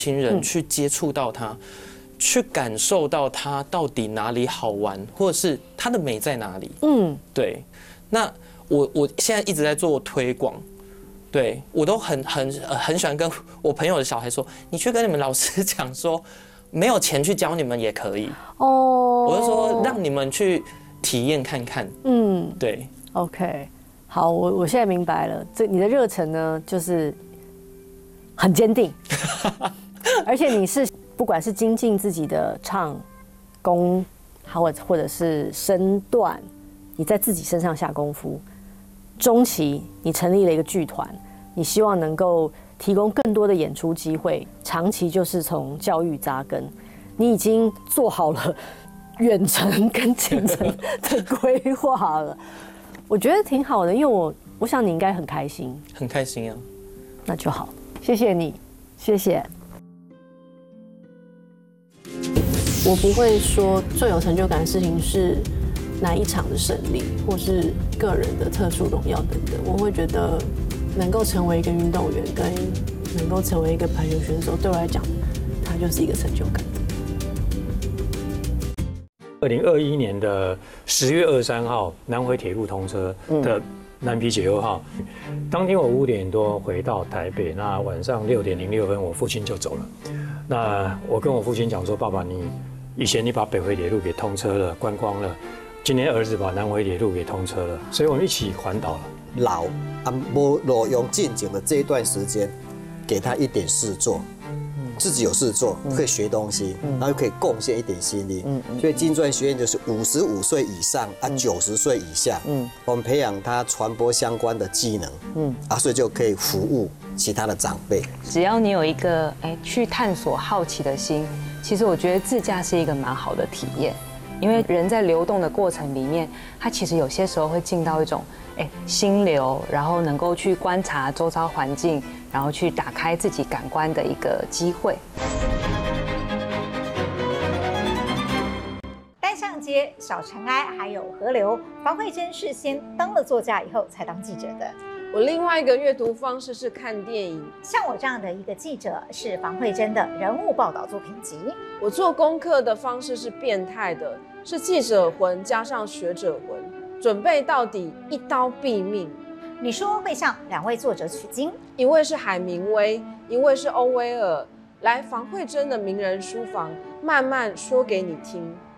亲人去接触到它，去感受到它到底哪里好玩，或者是它的美在哪里。对。那我现在一直在做推广。对，我都很喜欢跟我朋友的小孩说，你去跟你们老师讲说，没有钱去教你们也可以。我就说让你们去体验看看。对。 OK， 好，我现在明白了，你的热忱呢，就是很坚定，而且你是不管是精进自己的唱功，或者是身段，你在自己身上下功夫。中期你成立了一个剧团，你希望能够提供更多的演出机会，长期就是从教育扎根，你已经做好了远程跟近程的规划了，我觉得挺好的，因为我想你应该很开心， 很开心啊， 那就好，谢谢你，谢谢。 我不会说最有成就感的事情是哪一场的胜利，或是个人的特殊荣耀等等。我会觉得能够成为一个运动员，跟能够成为一个排球选手，对我来讲，它就是一个成就感。 2021年的10月23号，南回铁路通车的南皮解忧号，当天我5点多回到台北，那晚上6点06分，我父亲就走了。那我跟我父亲讲说，爸爸，以前你把北回铁路给通车了，观光了。今年儿子把南回铁路给通车了，所以我们一起环岛了。 老没路用进境的这一段时间，给他一点事做，自己有事做，可以学东西，然后又可以贡献一点心力。所以金传学院就是55岁以上90岁以下，我们培养他传播相关的技能，所以就可以服务其他的长辈。 只要你有一个去探索好奇的心，其实我觉得自驾是一个蛮好的体验。因为人在流动的过程里面，他其实有些时候会进到一种心流，然后能够去观察周遭环境，然后去打开自己感官的一个机会。 单向街、小尘埃还有河流，房慧珍是先当了作家以后才当记者的。 我另外一个阅读方式是看电影， 像我这样的一个记者是房慧珍的人物报道作品集。 我做功课的方式是变态的，是记者魂加上学者魂，准备到底一刀毙命。 你说会向2位作者取经， 一位是海明威，一位是欧威尔，来房慧珍的名人书房慢慢说给你听。